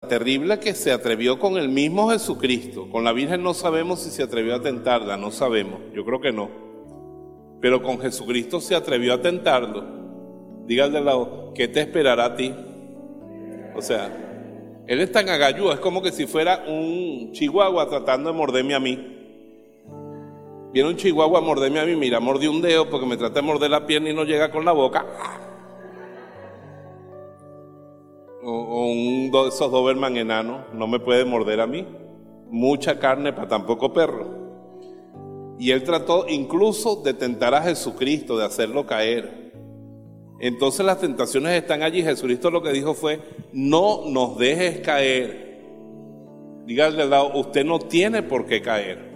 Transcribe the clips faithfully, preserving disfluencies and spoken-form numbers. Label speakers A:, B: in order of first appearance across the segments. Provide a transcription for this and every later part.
A: terrible que se atrevió con el mismo Jesucristo. Con la Virgen no sabemos si se atrevió a tentarla, no sabemos, yo creo que no. Pero con Jesucristo se atrevió a tentarlo. Diga al de lado, ¿qué te esperará a ti? O sea, él es tan agayúa, es como que si fuera un chihuahua tratando de morderme a mí. Viene un chihuahua a morderme a mí, mira, mordió un dedo porque me trata de morder la pierna y no llega con la boca. O, o un de esos Doberman enanos, no me puede morder a mí. Mucha carne para tan poco perro. Y él trató incluso de tentar a Jesucristo, de hacerlo caer. Entonces las tentaciones están allí. Jesucristo lo que dijo fue, no nos dejes caer. Dígale al lado, usted no tiene por qué caer.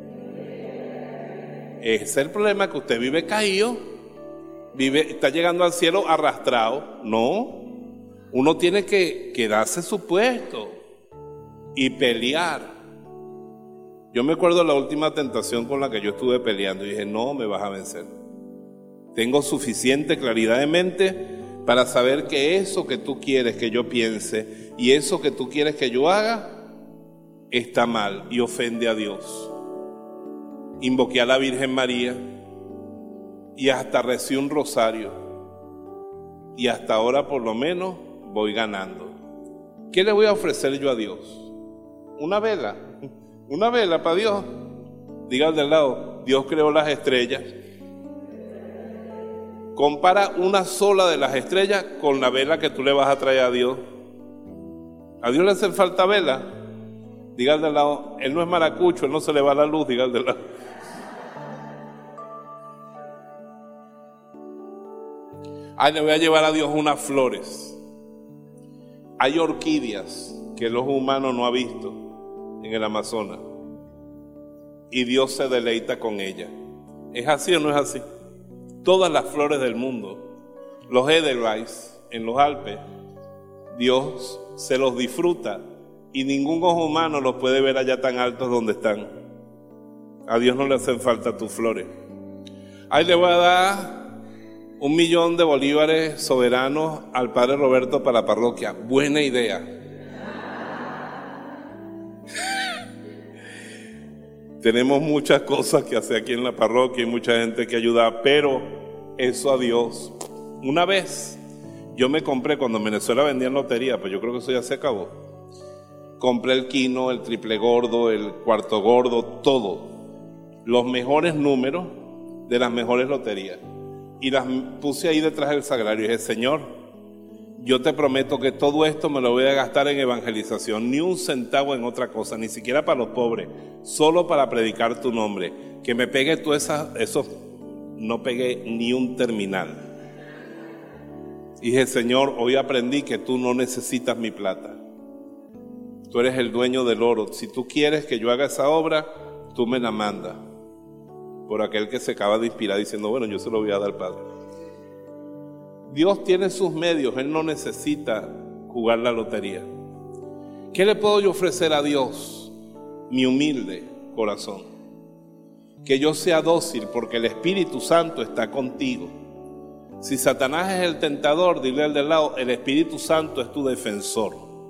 A: Ese es el problema, que usted vive caído, vive, está llegando al cielo arrastrado. No, uno tiene que quedarse su puesto y pelear. Yo me acuerdo de la última tentación con la que yo estuve peleando y dije, no me vas a vencer. Tengo suficiente claridad de mente para saber que eso que tú quieres que yo piense y eso que tú quieres que yo haga está mal y ofende a Dios. Invoqué a la Virgen María y hasta recé un rosario y hasta ahora por lo menos voy ganando. ¿Qué le voy a ofrecer yo a Dios? Una vela, una vela para Dios. Diga al del lado, Dios creó las estrellas. Compara una sola de las estrellas con la vela que tú le vas a traer a Dios. ¿A Dios le hace falta vela? Diga al del lado, él no es maracucho, él no se le va la luz, diga al del lado. Ay, le voy a llevar a Dios unas flores. Hay orquídeas que el ojo humano no ha visto en el Amazonas y Dios se deleita con ellas. ¿Es así o no es así? Todas las flores del mundo, los Edelweiss en los Alpes, Dios se los disfruta y ningún ojo humano los puede ver allá tan altos donde están. A Dios no le hacen falta tus flores. Ahí le voy a dar un millón de bolívares soberanos al padre Roberto para la parroquia. Buena idea. Tenemos muchas cosas que hacer aquí en la parroquia y mucha gente que ayuda, pero eso a Dios. Una vez yo me compré, cuando en Venezuela vendían lotería, pues yo creo que eso ya se acabó. Compré el quino, el triple gordo, el cuarto gordo, todo. Los mejores números de las mejores loterías. Y las puse ahí detrás del sagrario y dije, Señor, yo te prometo que todo esto me lo voy a gastar en evangelización, ni un centavo en otra cosa, ni siquiera para los pobres, solo para predicar tu nombre. Que me pegue tú esas, esos, no pegué ni un terminal. Y dije, Señor, hoy aprendí que tú no necesitas mi plata. Tú eres el dueño del oro. Si tú quieres que yo haga esa obra, tú me la mandas. Por aquel que se acaba de inspirar diciendo, bueno, yo se lo voy a dar al Padre. Dios tiene sus medios, Él no necesita jugar la lotería. ¿Qué le puedo yo ofrecer a Dios? Mi humilde corazón. Que yo sea dócil porque el Espíritu Santo está contigo. Si Satanás es el tentador, dile al del lado, el Espíritu Santo es tu defensor.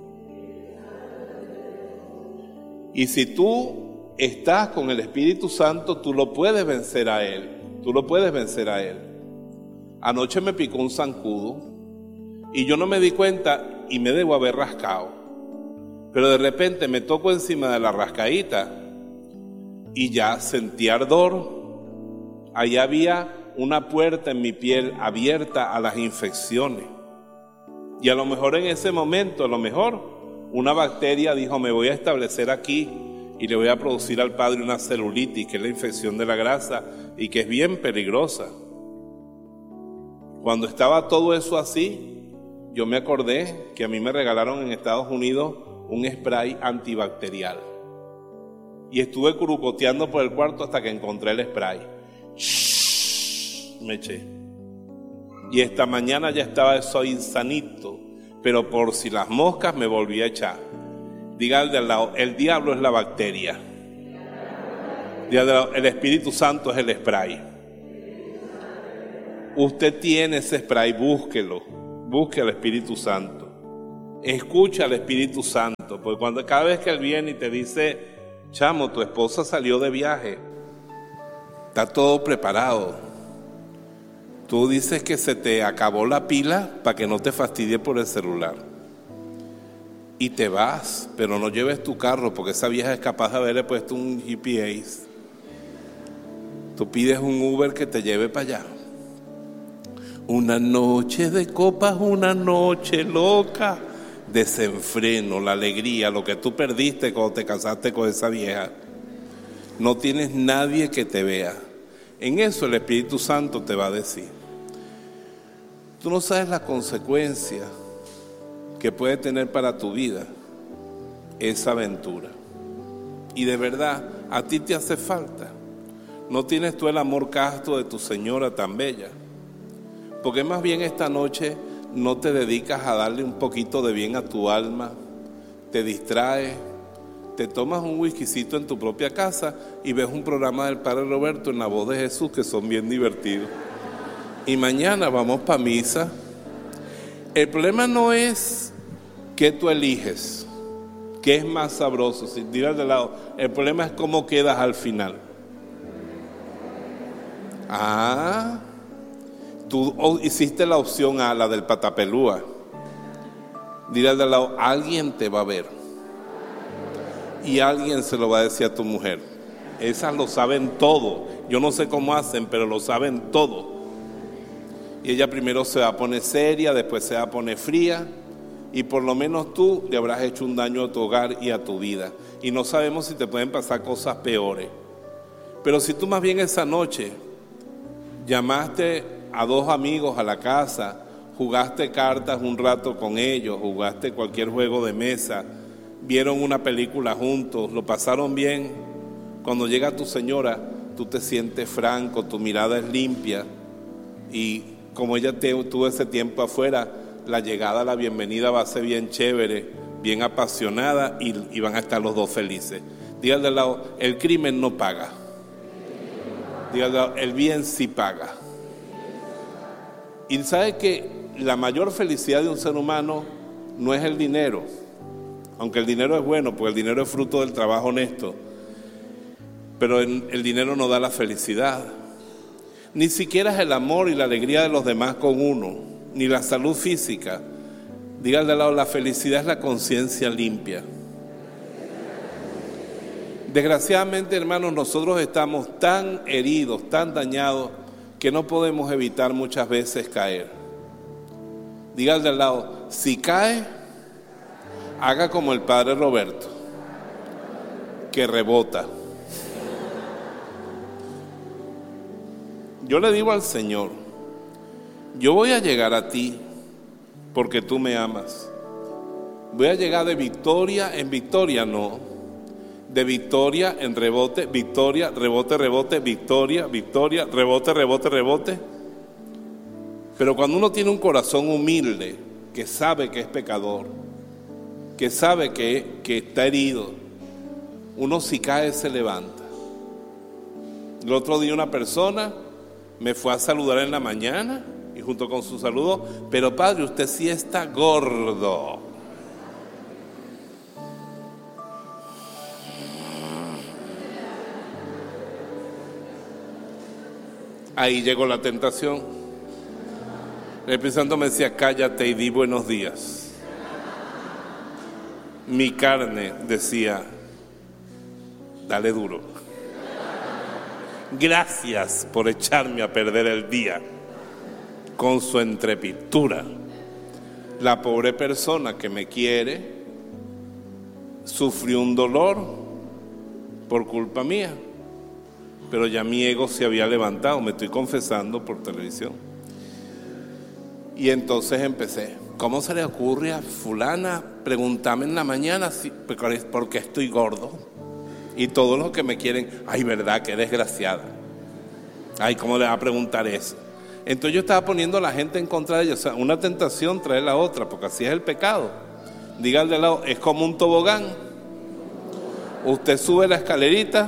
A: Y si tú estás con el Espíritu Santo, tú lo puedes vencer a Él. Tú lo puedes vencer a Él. Anoche me picó un zancudo y yo no me di cuenta y me debo haber rascado. Pero de repente me toco encima de la rascadita y ya sentí ardor. Allá había una puerta en mi piel abierta a las infecciones. Y a lo mejor en ese momento, a lo mejor una bacteria dijo, me voy a establecer aquí y le voy a producir al Padre una celulitis, que es la infección de la grasa y que es bien peligrosa. Cuando estaba todo eso así, yo me acordé que a mí me regalaron en Estados Unidos un spray antibacterial. Y estuve curucoteando por el cuarto hasta que encontré el spray. Shhh, me eché. Y esta mañana ya estaba eso insanito, pero por si las moscas me volví a echar. Diga al de al lado, el diablo es la bacteria. Diga al de al lado, el Espíritu Santo es el spray. Usted tiene ese spray, búsquelo, busque al Espíritu Santo. Escucha al Espíritu Santo, porque cuando, cada vez que Él viene y te dice, chamo, tu esposa salió de viaje, está todo preparado. Tú dices que se te acabó la pila para que no te fastidie por el celular. Y te vas, pero no lleves tu carro, porque esa vieja es capaz de haberle puesto un G P S. Tú pides un Uber que te lleve para allá. Una noche de copas, una noche loca. Desenfreno, la alegría, lo que tú perdiste cuando te casaste con esa vieja. No tienes nadie que te vea. En eso el Espíritu Santo te va a decir. Tú no sabes la consecuencia que puede tener para tu vida esa aventura. Y de verdad, a ti te hace falta. No tienes tú el amor casto de tu señora tan bella. Porque más bien esta noche no te dedicas a darle un poquito de bien a tu alma, te distraes, te tomas un whiskycito en tu propia casa y ves un programa del Padre Roberto en La Voz de Jesús que son bien divertidos. Y mañana vamos para misa. El problema no es qué tú eliges, qué es más sabroso, si tiras de lado. El problema es cómo quedas al final. Ah, tú hiciste la opción A, la del patapelúa. Dirás de lado, alguien te va a ver y alguien se lo va a decir a tu mujer. Esas lo saben todo. Yo no sé cómo hacen, pero lo saben todo. Y ella primero se va a poner seria, después se va a poner fría, y por lo menos tú le habrás hecho un daño a tu hogar y a tu vida. Y no sabemos si te pueden pasar cosas peores. Pero si tú más bien esa noche llamaste a dos amigos a la casa, jugaste cartas un rato con ellos, jugaste cualquier juego de mesa, vieron una película juntos, lo pasaron bien, cuando llega tu señora, tú te sientes franco, tu mirada es limpia, y como ella te, tuvo ese tiempo afuera, la llegada, la bienvenida va a ser bien chévere, bien apasionada, y, y van a estar los dos felices. Dígale al lado, el crimen no paga. Dígale al lado, el bien sí paga. Y sabe que la mayor felicidad de un ser humano no es el dinero, aunque el dinero es bueno, porque el dinero es fruto del trabajo honesto, pero el, el dinero no da la felicidad. Ni siquiera es el amor y la alegría de los demás con uno, ni la salud física. Dígale al lado, la felicidad es la conciencia limpia. Desgraciadamente, hermanos, nosotros estamos tan heridos, tan dañados, que no podemos evitar muchas veces caer. Dígale al lado, si cae, haga como el Padre Roberto, que rebota. Yo le digo al Señor, yo voy a llegar a ti porque tú me amas. Voy a llegar de victoria en victoria, no. De victoria en rebote, victoria, rebote, rebote, victoria, victoria, rebote, rebote, rebote. Pero cuando uno tiene un corazón humilde, que sabe que es pecador, que sabe que, que está herido, uno si cae se levanta. El otro día una persona me fue a saludar en la mañana y junto con su saludo, pero padre, usted sí está gordo. Ahí llegó la tentación. El Espíritu Santo me decía, cállate y di buenos días. Mi carne decía, dale duro. Gracias por echarme a perder el día con su entrepitura. La pobre persona que me quiere sufrió un dolor por culpa mía, pero ya mi ego se había levantado, me estoy confesando por televisión. Y entonces empecé, ¿cómo se le ocurre a fulana preguntarme en la mañana si, porque estoy gordo? Y todos los que me quieren, ay, verdad, qué desgraciada. Ay, ¿cómo le va a preguntar eso? Entonces yo estaba poniendo a la gente en contra de ellos. O sea, una tentación trae la otra, porque así es el pecado. Dígale de lado, es como un tobogán. Usted sube la escalerita,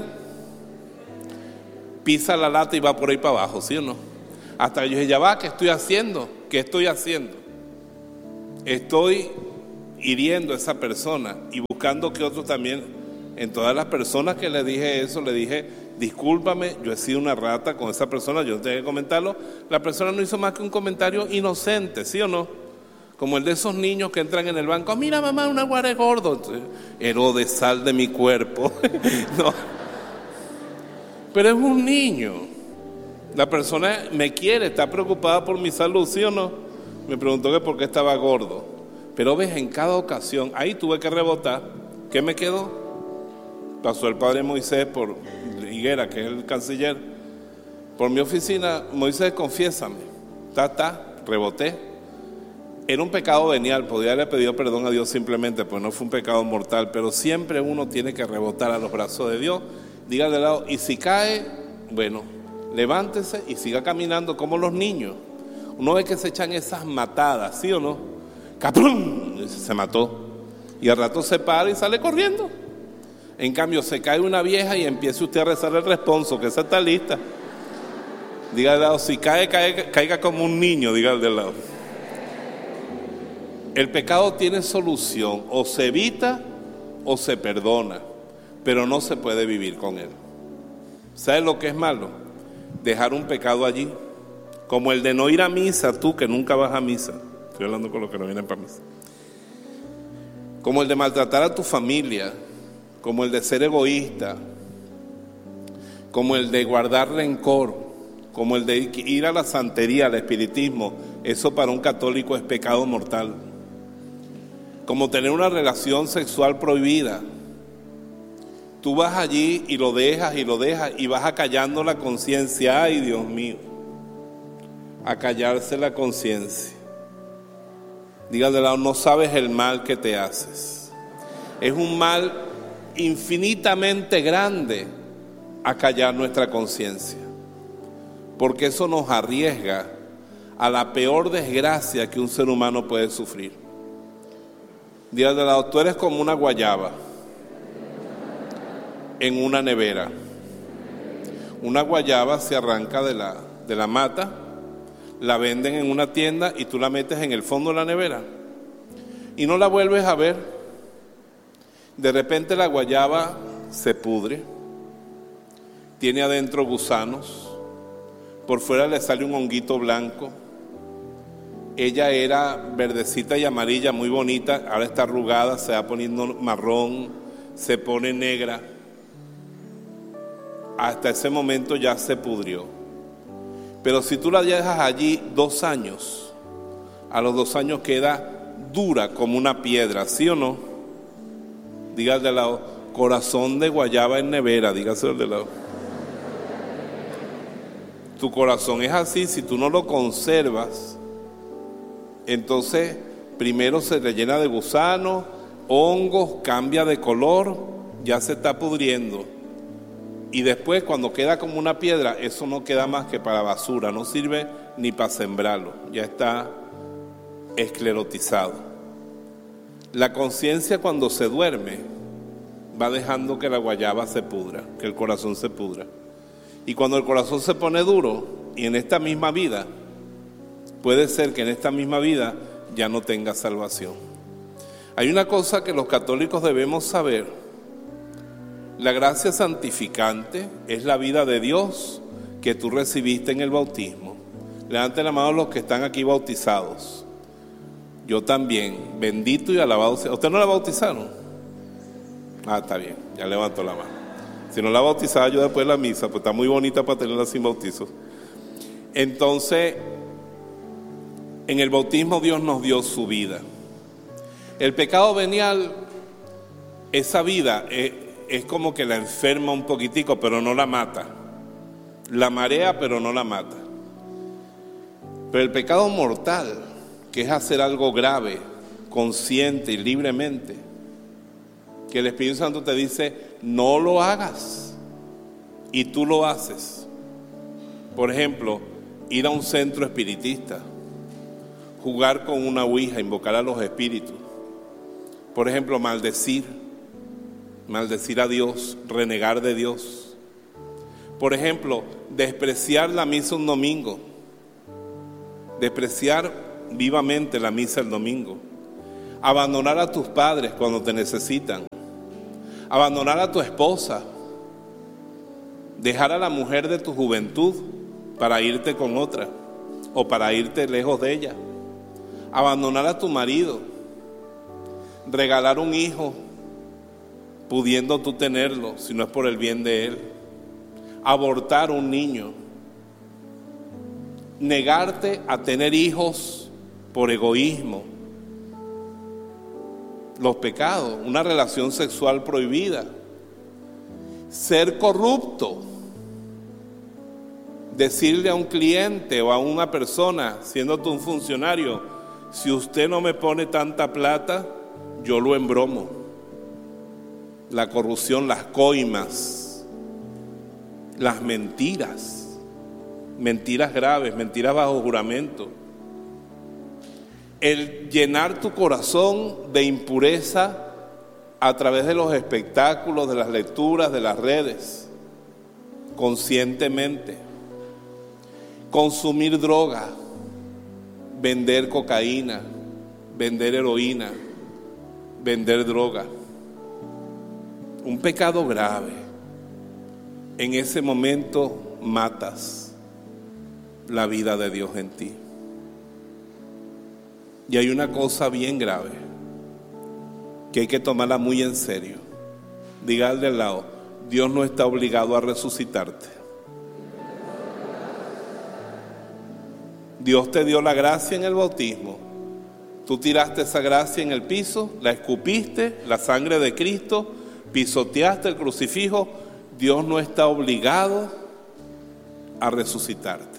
A: pisa la lata y va por ahí para abajo, ¿sí o no? Hasta que yo dije, ya va, ¿qué estoy haciendo? ¿Qué estoy haciendo? Estoy hiriendo a esa persona y buscando que otros también, en todas las personas que le dije eso, le dije, discúlpame, yo he sido una rata con esa persona, yo no tengo que comentarlo. La persona no hizo más que un comentario inocente, ¿sí o no? Como el de esos niños que entran en el banco, mira mamá, una guare gordo. Entonces, Herodes, sal de mi cuerpo. No. Pero es un niño. La persona me quiere, está preocupada por mi salud, ¿sí o no? Me preguntó que por qué estaba gordo. Pero ves, en cada ocasión, ahí tuve que rebotar. ¿Qué me quedó? Pasó el padre Moisés por Higuera, que es el canciller, por mi oficina. Moisés, confiésame. Ta, ta, reboté. Era un pecado venial, podría haberle pedido perdón a Dios simplemente, pues no fue un pecado mortal, pero siempre uno tiene que rebotar a los brazos de Dios. Dígale al lado, y si cae, bueno, levántese y siga caminando como los niños. Uno ve que se echan esas matadas, ¿sí o no? ¡Caprum! Y se mató. Y al rato se para y sale corriendo. En cambio, se cae una vieja y empieza usted a rezar el responso, que esa está lista. Dígale al lado, si cae, cae, caiga como un niño, dígale al lado. El pecado tiene solución, o se evita o se perdona, pero no se puede vivir con él. ¿Sabes lo que es malo? Dejar un pecado allí, como el de no ir a misa, tú que nunca vas a misa. Estoy hablando con los que no vienen para misa. Como el de maltratar a tu familia, como el de ser egoísta, como el de guardar rencor, como el de ir a la santería, al espiritismo. Eso para un católico es pecado mortal. Como tener una relación sexual prohibida. Tú vas allí y lo dejas y lo dejas y vas acallando la conciencia. Ay, Dios mío, acallarse la conciencia. Dígale al lado, no sabes el mal que te haces. Es un mal infinitamente grande acallar nuestra conciencia, porque eso nos arriesga a la peor desgracia que un ser humano puede sufrir. Dígale al lado, tú eres como una guayaba en una nevera. Una guayaba se arranca de la, de la mata, la venden en una tienda y tú la metes en el fondo de la nevera y no la vuelves a ver. De repente la guayaba se pudre, tiene adentro gusanos, por fuera le sale un honguito blanco. Ella era verdecita y amarilla, muy bonita, ahora está arrugada, se va poniendo marrón, se pone negra. Hasta ese momento ya se pudrió. Pero si tú la dejas allí dos años, a los dos años queda dura como una piedra, ¿sí o no? Dígale de lado, corazón de guayaba en nevera, dígaselo de lado. Tu corazón es así, si tú no lo conservas, entonces primero se le llena de gusanos, hongos, cambia de color, ya se está pudriendo. Y después cuando queda como una piedra, eso no queda más que para basura, no sirve ni para sembrarlo, ya está esclerotizado. La conciencia cuando se duerme va dejando que la guayaba se pudra, que el corazón se pudra. Y cuando el corazón se pone duro, y en esta misma vida, puede ser que en esta misma vida ya no tenga salvación. Hay una cosa que los católicos debemos saber. La gracia santificante es la vida de Dios que tú recibiste en el bautismo. Levanten la mano los que están aquí bautizados. Yo también, bendito y alabado sea. ¿Usted no la bautizaron? Ah, está bien, ya levantó la mano. Si no la bautizaba yo después de la misa, pues está muy bonita para tenerla sin bautizo. Entonces, en el bautismo Dios nos dio su vida. El pecado venial, esa vida es, es como que la enferma un poquitico, pero no la mata. La marea, pero no la mata. Pero el pecado mortal, que es hacer algo grave, consciente y libremente, que el Espíritu Santo te dice, no lo hagas, y tú lo haces. Por ejemplo, ir a un centro espiritista, jugar con una ouija, invocar a los espíritus. Por ejemplo, maldecir, maldecir a Dios, renegar de Dios. Por ejemplo, despreciar la misa un domingo, despreciar vivamente la misa el domingo. Abandonar a tus padres cuando te necesitan. Abandonar a tu esposa. Dejar a la mujer de tu juventud para irte con otra o para irte lejos de ella. Abandonar a tu marido. Regalar un hijo pudiendo tú tenerlo si no es por el bien de él. Abortar un niño. Negarte a tener hijos por egoísmo. Los pecados, una relación sexual prohibida. Ser corrupto. Decirle a un cliente o a una persona, siendo tú un funcionario, si usted no me pone tanta plata, yo lo embromo. La corrupción, las coimas, las mentiras, mentiras graves, mentiras bajo juramento. El llenar tu corazón de impureza a través de los espectáculos, de las lecturas, de las redes, conscientemente. Consumir droga, vender cocaína, vender heroína, vender droga. Un pecado grave. En ese momento matas la vida de Dios en ti. Y hay una cosa bien grave que hay que tomarla muy en serio. Diga al de al lado, Dios no está obligado a resucitarte. Dios te dio la gracia en el bautismo. Tú tiraste esa gracia en el piso, la escupiste, la sangre de Cristo, pisoteaste el crucifijo. Dios no está obligado a resucitarte.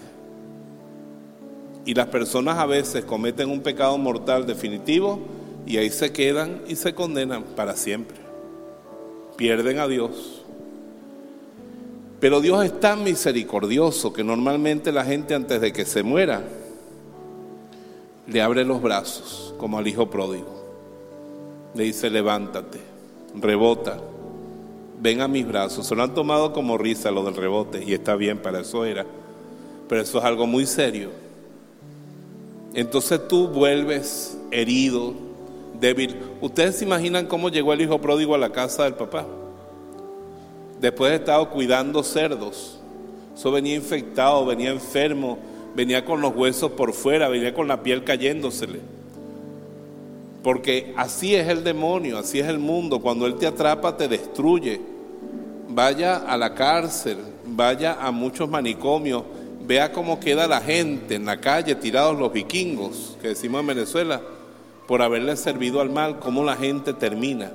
A: Y las personas a veces cometen un pecado mortal definitivo y ahí se quedan y se condenan para siempre. Pierden a Dios. Pero Dios es tan misericordioso que normalmente la gente antes de que se muera le abre los brazos como al hijo pródigo. Le dice, levántate, rebota, ven a mis brazos. Se lo han tomado como risa lo del rebote y está bien, para eso era. Pero eso es algo muy serio. Entonces tú vuelves herido, débil. ¿Ustedes se imaginan cómo llegó el hijo pródigo a la casa del papá? Después de haber estado cuidando cerdos. Eso venía infectado, venía enfermo, venía con los huesos por fuera, venía con la piel cayéndosele. Porque así es el demonio, así es el mundo. Cuando él te atrapa, te destruye. Vaya a la cárcel, vaya a muchos manicomios, vea cómo queda la gente en la calle, tirados los vikingos, que decimos en Venezuela, por haberle servido al mal, cómo la gente termina.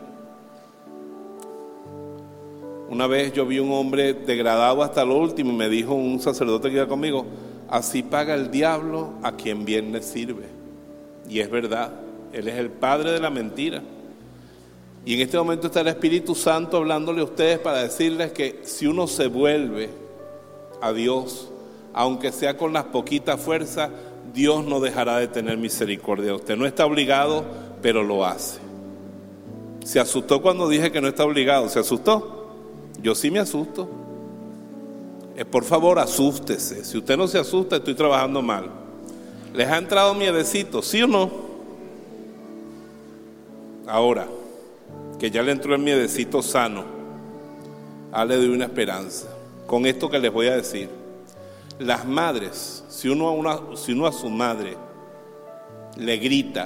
A: Una vez yo vi un hombre degradado hasta lo último y me dijo un sacerdote que iba conmigo, así paga el diablo a quien bien le sirve. Y es verdad, él es el padre de la mentira. Y en este momento está el Espíritu Santo hablándole a ustedes para decirles que si uno se vuelve a Dios, aunque sea con las poquitas fuerzas, Dios no dejará de tener misericordia. Usted no está obligado, pero lo hace. Se asustó cuando dije que no está obligado. ¿Se asustó? Yo sí me asusto. Eh, por favor, asústese. Si usted no se asusta, estoy trabajando mal. ¿Les ha entrado miedecito? ¿Sí o no? Ahora, que ya le entró el miedecito sano, hable de una esperanza. Con esto que les voy a decir. Las madres, si uno a, una, si uno a su madre le grita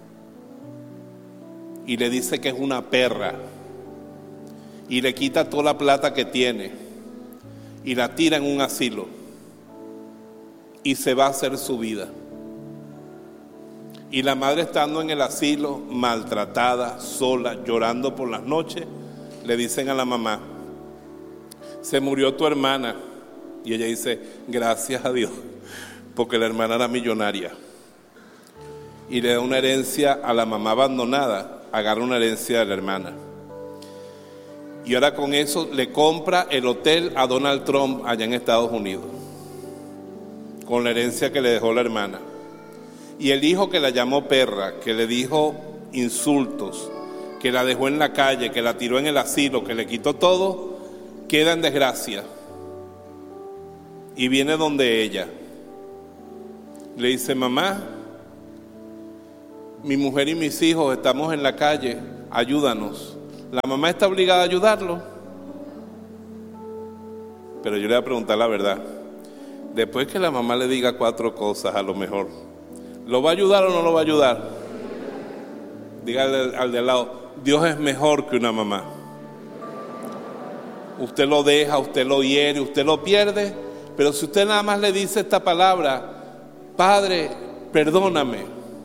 A: y le dice que es una perra y le quita toda la plata que tiene y la tira en un asilo y se va a hacer su vida, y la madre estando en el asilo maltratada, sola, llorando por las noches, le dicen a la mamá, se murió tu hermana. Y ella dice, gracias a Dios, porque la hermana era millonaria. Y le da una herencia a la mamá abandonada, agarra una herencia de la hermana. Y ahora con eso le compra el hotel a Donald Trump allá en Estados Unidos, con la herencia que le dejó la hermana. Y el hijo que la llamó perra, que le dijo insultos, que la dejó en la calle, que la tiró en el asilo, que le quitó todo, queda en desgracia. Y viene donde ella. Le dice, mamá, mi mujer y mis hijos estamos en la calle, ayúdanos. ¿La mamá está obligada a ayudarlo? Pero yo le voy a preguntar la verdad. Después que la mamá le diga cuatro cosas, a lo mejor, ¿lo va a ayudar o no lo va a ayudar? Dígale al de al lado, Dios es mejor que una mamá. Usted lo deja, usted lo hiere, usted lo pierde, pero si usted nada más le dice esta palabra, Padre, perdóname,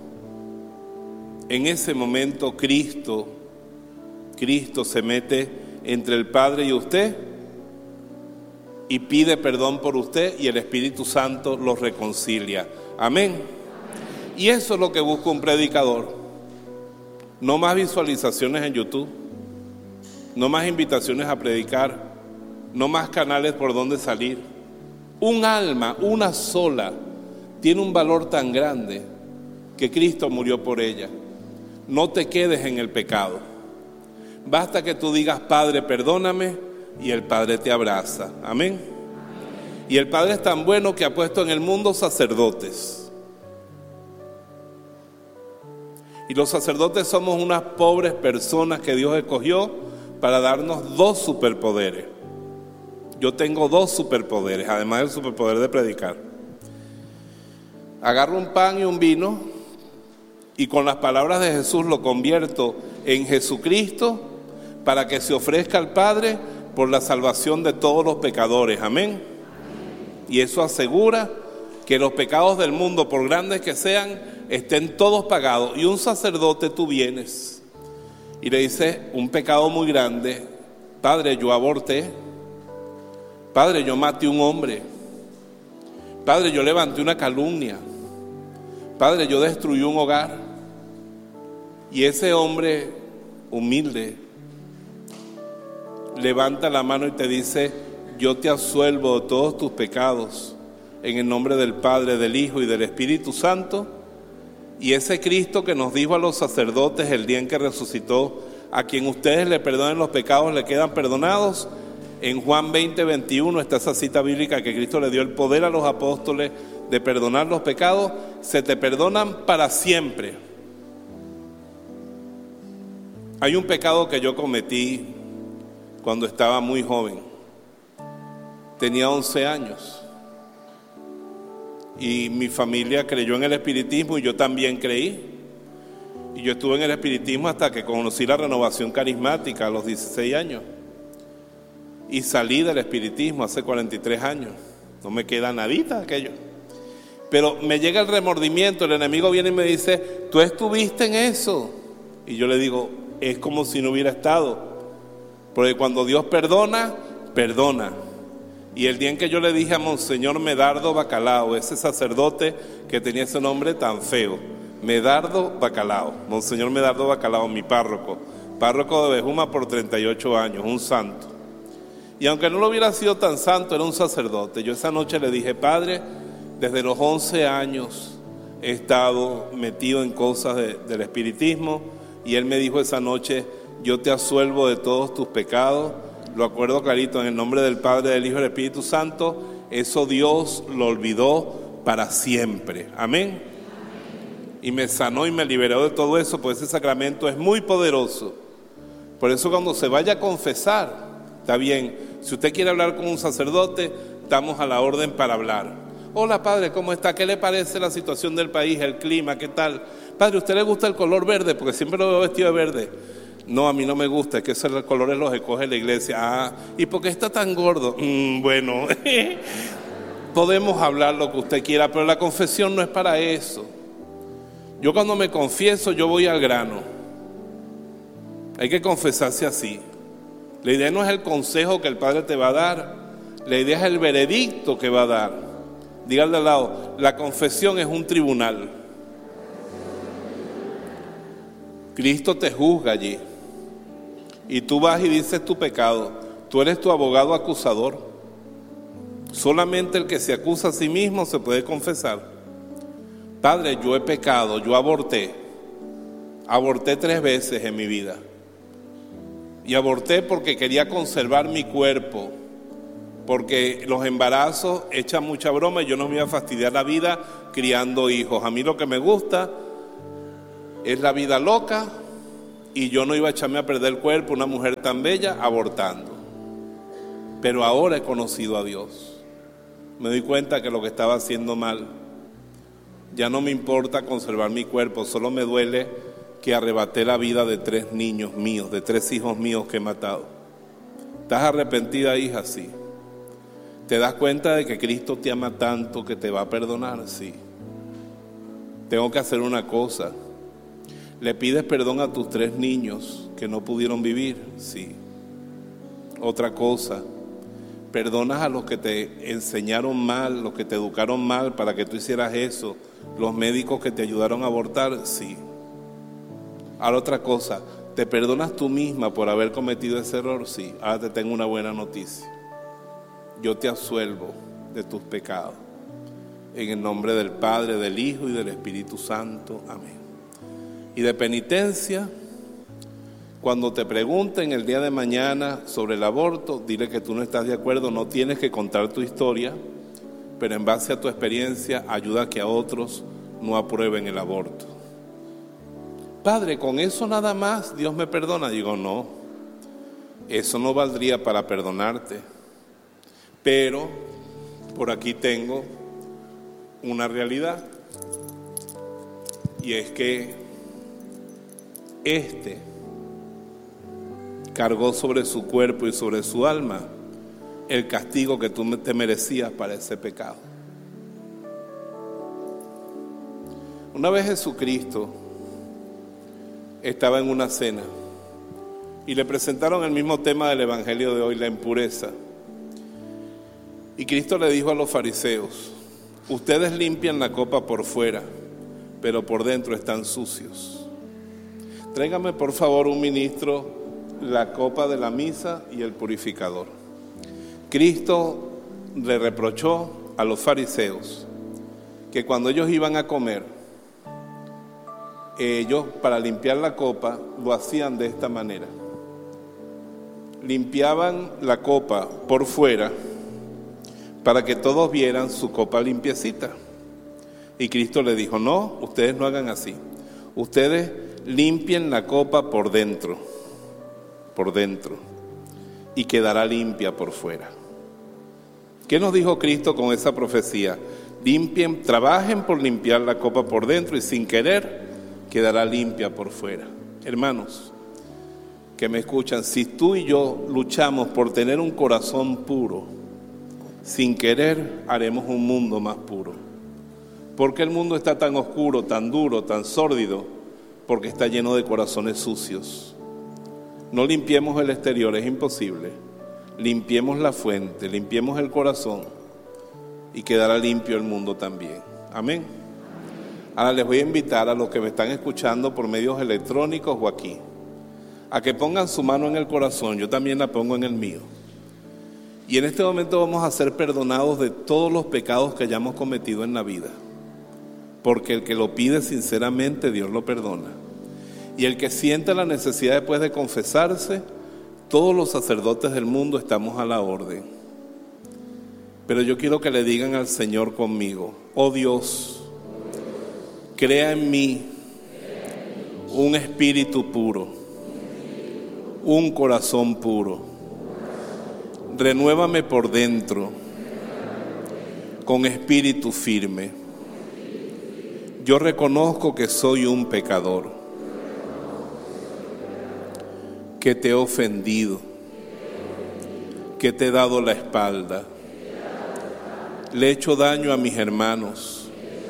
A: en ese momento Cristo, Cristo se mete entre el Padre y usted y pide perdón por usted y el Espíritu Santo lo reconcilia. Amén. Y eso es lo que busca un predicador. No más visualizaciones en YouTube, no más invitaciones a predicar, no más canales por donde salir. Un alma, una sola, tiene un valor tan grande que Cristo murió por ella. No te quedes en el pecado. Basta que tú digas, Padre, perdóname, y el Padre te abraza. Amén. Y el Padre es tan bueno que ha puesto en el mundo sacerdotes. Y los sacerdotes somos unas pobres personas que Dios escogió para darnos dos superpoderes. Yo tengo dos superpoderes, además del superpoder de predicar. Agarro un pan y un vino y con las palabras de Jesús lo convierto en Jesucristo para que se ofrezca al Padre por la salvación de todos los pecadores. Amén. Y eso asegura que los pecados del mundo, por grandes que sean, estén todos pagados. Y un sacerdote, tú vienes y le dices un pecado muy grande, Padre, yo aborté, Padre, yo maté a un hombre, Padre, yo levanté una calumnia, Padre, yo destruí un hogar. Y ese hombre humilde levanta la mano y te dice, yo te absuelvo de todos tus pecados en el nombre del Padre, del Hijo y del Espíritu Santo. Y ese Cristo que nos dijo a los sacerdotes el día en que resucitó, a quien ustedes le perdonen los pecados le quedan perdonados. En Juan veinte, veintiuno está esa cita bíblica que Cristo le dio el poder a los apóstoles de perdonar los pecados. Se te perdonan para siempre. Hay un pecado que yo cometí cuando estaba muy joven. Tenía once años. Y mi familia creyó en el espiritismo y yo también creí. Y yo estuve en el espiritismo hasta que conocí la renovación carismática a los dieciséis años. Y salí del espiritismo hace cuarenta y tres años. No me queda nadita aquello. Pero me llega el remordimiento, el enemigo viene y me dice, tú estuviste en eso. Y yo le digo, es como si no hubiera estado. Porque cuando Dios perdona, perdona. Y el día en que yo le dije a Monseñor Medardo Bacalao, ese sacerdote que tenía ese nombre tan feo, Medardo Bacalao, Monseñor Medardo Bacalao, mi párroco, párroco de Bejuma por treinta y ocho años, un santo. Y aunque no lo hubiera sido tan santo, era un sacerdote. Yo esa noche le dije, Padre, desde los once años he estado metido en cosas de, del espiritismo. Y él me dijo esa noche, yo te absuelvo de todos tus pecados. Lo acuerdo clarito, en el nombre del Padre, del Hijo y del Espíritu Santo. Eso Dios lo olvidó para siempre. Amén. Y me sanó y me liberó de todo eso, pues ese sacramento es muy poderoso. Por eso cuando se vaya a confesar, está bien, si usted quiere hablar con un sacerdote, estamos a la orden para hablar. Hola Padre, ¿cómo está? ¿Qué le parece la situación del país, el clima, qué tal? Padre, ¿a usted le gusta el color verde? Porque siempre lo veo vestido de verde. No, a mí no me gusta, es que esos colores los escoge la iglesia. Ah, ¿y por qué está tan gordo? Mm, bueno, podemos hablar lo que usted quiera, pero la confesión no es para eso. Yo cuando me confieso, yo voy al grano. Hay que confesarse así. La idea no es el consejo que el Padre te va a dar, la idea es el veredicto que va a dar. Dígale al lado, la confesión es un tribunal. Cristo te juzga allí. Y tú vas y dices tu pecado. Tú eres tu abogado acusador. Solamente el que se acusa a sí mismo se puede confesar. Padre, yo he pecado, yo aborté. Aborté tres veces en mi vida. Y aborté porque quería conservar mi cuerpo. Porque los embarazos echan mucha broma y yo no me iba a fastidiar la vida criando hijos. A mí lo que me gusta es la vida loca y yo no iba a echarme a perder el cuerpo, una mujer tan bella, abortando. Pero ahora he conocido a Dios. Me doy cuenta que lo que estaba haciendo mal. Ya no me importa conservar mi cuerpo, solo me duele que arrebaté la vida de tres niños míos, de tres hijos míos que he matado. ¿Estás arrepentida, hija? Sí. ¿Te das cuenta de que Cristo te ama tanto que te va a perdonar? Sí. Tengo que hacer una cosa. ¿Le pides perdón a tus tres niños que no pudieron vivir? Sí. Otra cosa. ¿Perdonas a los que te enseñaron mal, los que te educaron mal para que tú hicieras eso? ¿Los médicos que te ayudaron a abortar? Sí. Ahora otra cosa. ¿Te perdonas tú misma por haber cometido ese error? Sí. Ahora te tengo una buena noticia. Yo te absuelvo de tus pecados. En el nombre del Padre, del Hijo y del Espíritu Santo. Amén. Y de penitencia, cuando te pregunten el día de mañana sobre el aborto, dile que tú no estás de acuerdo, no tienes que contar tu historia, pero en base a tu experiencia, ayuda a que a otros no aprueben el aborto. Padre, ¿con eso nada más Dios me perdona? Digo, no, eso no valdría para perdonarte, pero por aquí tengo una realidad, y es que este cargó sobre su cuerpo y sobre su alma el castigo que tú te merecías para ese pecado. Una vez Jesucristo estaba en una cena y le presentaron el mismo tema del evangelio de hoy, la impureza. Y Cristo le dijo a los fariseos: ustedes limpian la copa por fuera, pero por dentro están sucios. Tráigame por favor un ministro la copa de la misa y el purificador. Cristo le reprochó a los fariseos que cuando ellos iban a comer, ellos para limpiar la copa lo hacían de esta manera. Limpiaban la copa por fuera para que todos vieran su copa limpiecita. Y Cristo le dijo: no, ustedes no hagan así. Ustedes limpien la copa por dentro, por dentro, y quedará limpia por fuera. ¿Qué nos dijo Cristo con esa profecía? Limpien, trabajen por limpiar la copa por dentro y sin querer quedará limpia por fuera. Hermanos que me escuchan, si tú y yo luchamos por tener un corazón puro, sin querer haremos un mundo más puro. ¿Por qué el mundo está tan oscuro, tan duro, tan sórdido? Porque está lleno de corazones sucios. No limpiemos el exterior, es imposible. Limpiemos la fuente, limpiemos el corazón y quedará limpio el mundo también. Amén. Ahora les voy a invitar a los que me están escuchando por medios electrónicos o aquí, a que pongan su mano en el corazón. Yo también la pongo en el mío. Y en este momento vamos a ser perdonados de todos los pecados que hayamos cometido en la vida. Porque el que lo pide sinceramente, Dios lo perdona. Y el que siente la necesidad después de confesarse, todos los sacerdotes del mundo estamos a la orden. Pero yo quiero que le digan al Señor conmigo: oh Dios, crea en mí un espíritu puro, un corazón puro. Renuévame por dentro con espíritu firme. Yo reconozco que soy un pecador, que te he ofendido, que te he dado la espalda, le he hecho daño a mis hermanos,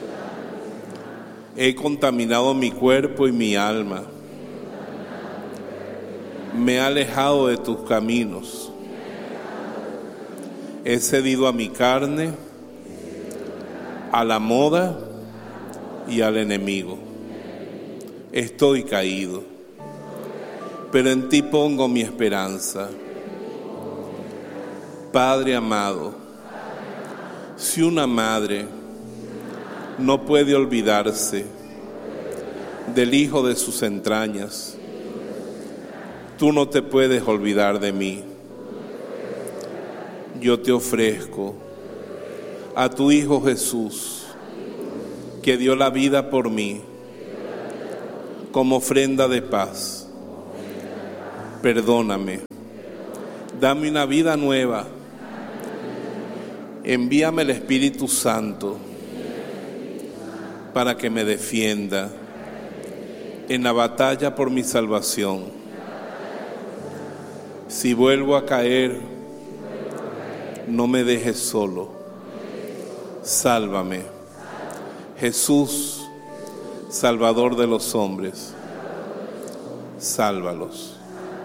A: he contaminado mi cuerpo y mi alma, me he alejado de tus caminos, he cedido a mi carne, a la moda y al enemigo. Estoy caído, pero en ti pongo mi esperanza. Padre amado, si una madre no puede olvidarse del hijo de sus entrañas, tú no te puedes olvidar de mí. Yo te ofrezco a tu Hijo Jesús, que dio la vida por mí, como ofrenda de paz. Perdóname. Dame una vida nueva. Envíame el Espíritu Santo para que me defienda en la batalla por mi salvación. Si vuelvo a caer, no me dejes solo. Sálvame. Jesús, Salvador de los hombres, sálvalos.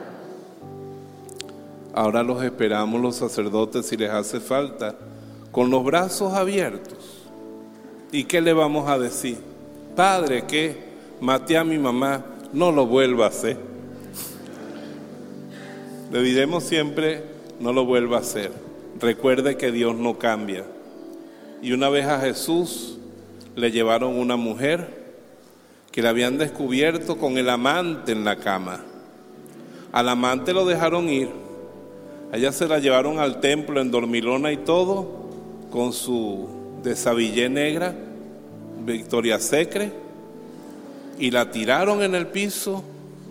A: Ahora los esperamos los sacerdotes si les hace falta, con los brazos abiertos. ¿Y qué le vamos a decir? Padre, que maté a mi mamá, no lo vuelva a hacer. Le diremos siempre, no lo vuelva a hacer. Recuerde que Dios no cambia. Y una vez a Jesús le llevaron una mujer que la habían descubierto con el amante en la cama. Al amante lo dejaron ir. A ella se la llevaron al templo en dormilona y todo, con su desabillé negra, Victoria Secret, y la tiraron en el piso.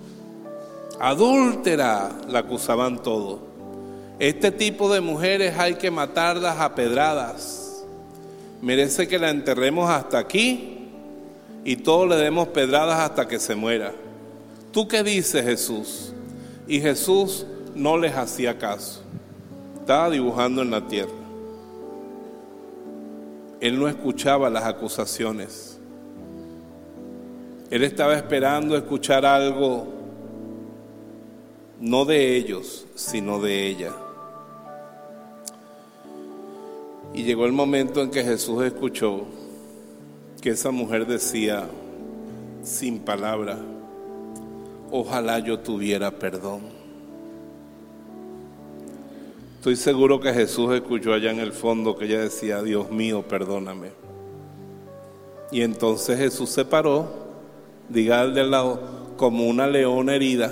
A: Adúltera, la acusaban todo. Este tipo de mujeres hay que matarlas a pedradas. Merece que la enterremos hasta aquí y todos le demos pedradas hasta que se muera. ¿Tú qué dices, Jesús? Y Jesús no les hacía caso. Estaba dibujando en la tierra. Él no escuchaba las acusaciones. Él estaba esperando escuchar algo, no de ellos, sino de ella. Y llegó el momento en que Jesús escuchó que esa mujer decía, sin palabra, ojalá yo tuviera perdón. Estoy seguro que Jesús escuchó allá en el fondo que ella decía, Dios mío, perdóname. Y entonces Jesús se paró, diga al de al lado, como una leona herida,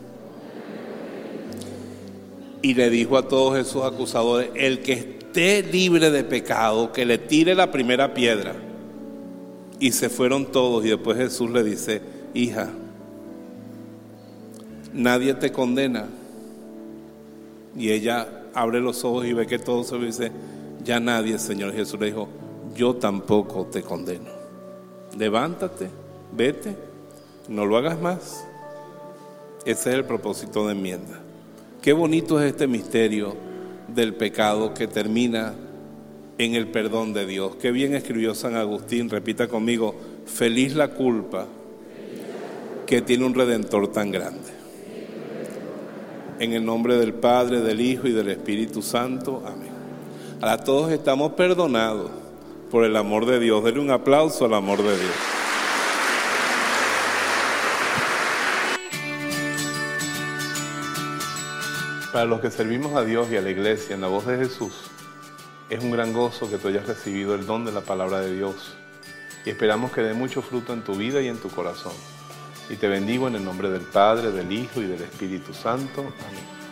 A: y le dijo a todos esos acusadores, el que esté libre de pecado, que le tire la primera piedra. Y se fueron todos, y después Jesús le dice, hija, nadie te condena. Y ella abre los ojos y ve que todo se lo dice, ya nadie, Señor. Jesús le dijo, yo tampoco te condeno. Levántate, vete, no lo hagas más. Ese es el propósito de enmienda. Qué bonito es este misterio del pecado que termina en el perdón de Dios. Qué bien escribió San Agustín, repita conmigo, feliz la culpa que tiene un Redentor tan grande. En el nombre del Padre, del Hijo y del Espíritu Santo. Amén. Ahora todos estamos perdonados por el amor de Dios. Denle un aplauso al amor de Dios. Para los que servimos a Dios y a la Iglesia en la voz de Jesús, es un gran gozo que tú hayas recibido el don de la palabra de Dios. Y esperamos que dé mucho fruto en tu vida y en tu corazón. Y te bendigo en el nombre del Padre, del Hijo y del Espíritu Santo. Amén.